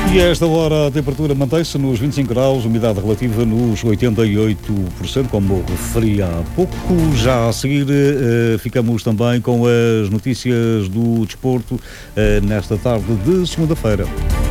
E a esta hora a temperatura mantém-se nos 25 graus, umidade relativa nos 88%, como referi há pouco. Já a seguir ficamos também com as notícias do desporto nesta tarde de segunda-feira.